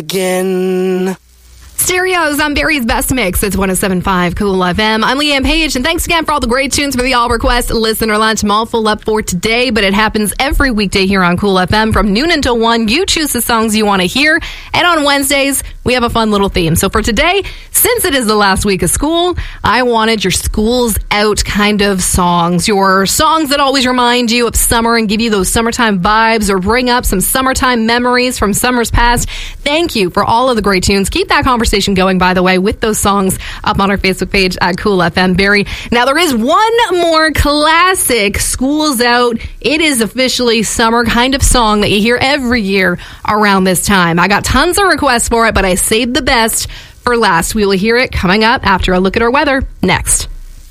Again. Stereos on Barry's Best Mix. It's 107.5 Cool FM. I'm Leanne Page, and thanks again for all the great tunes for the All Request Listener Lunch. I'm all full up for today, but it happens every weekday here on Cool FM from noon until 1. You choose the songs you want to hear, and on Wednesdays, we have a fun little theme. So for today, since it is the last week of school, I wanted your school's out kind of songs, your songs that always remind you of summer and give you those summertime vibes or bring up some summertime memories from summers past. Thank you for all of the great tunes. Keep that conversation going, by the way, with those songs up on our Facebook page at Cool FM Barrie. Now, there is one more classic School's Out. It is officially summer kind of song that you hear every year around this time. I got tons of requests for it, but I saved the best for last. We will hear it coming up after a look at our weather next.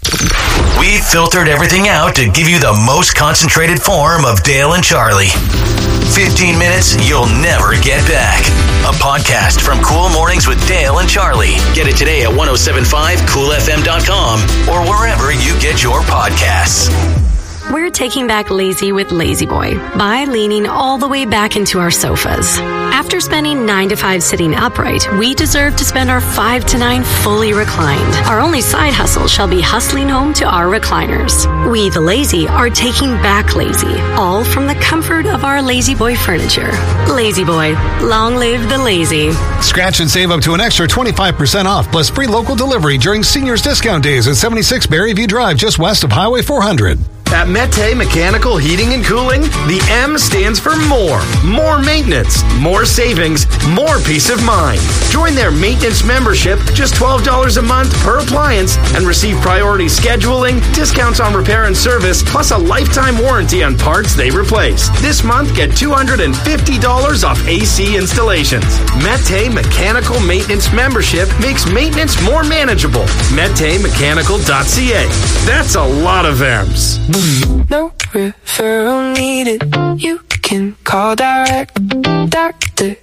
We filtered everything out to give you the most concentrated form of Dale and Charlie. 15 minutes you'll never get back. A podcast from Cool Mornings with Dale and Charlie. Get it today at 1075coolfm.com or wherever you get your podcasts. We're taking back lazy with Lazy Boy by leaning all the way back into our sofas. After spending 9 to 5 sitting upright, we deserve to spend our 5 to 9 fully reclined. Our only side hustle shall be hustling home to our recliners. We, the lazy, are taking back lazy, all from the comfort of our Lazy Boy furniture. Lazy Boy, long live the lazy. Scratch and save up to an extra 25% off, plus free local delivery during Seniors Discount Days at 76 Berryview Drive, just west of Highway 400. At Mete Mechanical Heating and Cooling, the M stands for more. More maintenance, more savings, more peace of mind. Join their maintenance membership, just $12 a month per appliance, and receive priority scheduling, discounts on repair and service, plus a lifetime warranty on parts they replace. This month, get $250 off AC installations. Mete Mechanical Maintenance Membership makes maintenance more manageable. MeteMechanical.ca. That's a lot of M's. No referral needed.